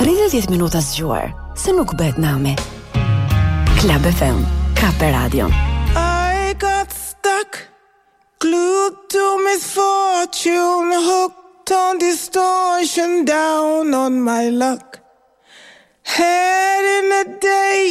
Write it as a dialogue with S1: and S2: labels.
S1: Rritë 10 minuta zgjuar, se nuk bëhet nami. Club FM, Kape Radio.
S2: I got stuck, glued to misfortune, hooked on distortion, down on my luck. Head in the day.